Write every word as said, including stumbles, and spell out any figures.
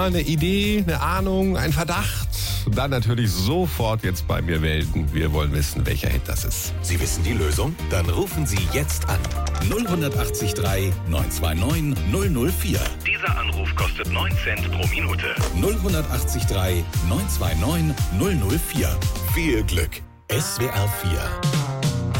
eine Idee, eine Ahnung, ein Verdacht? Dann natürlich sofort jetzt bei mir melden. Wir wollen wissen, welcher Hit das ist. Sie wissen die Lösung? Dann rufen Sie jetzt an. null acht drei neun zwei neun null null vier. Dieser Anruf kostet neun Cent pro Minute. null acht drei neun zwei neun null null vier. Viel Glück. S W R vier.